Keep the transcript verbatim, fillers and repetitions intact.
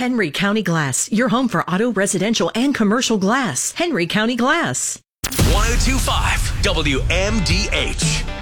Henry County Glass, your home for auto, residential, and commercial glass. Henry County Glass. one oh two point five W M D H.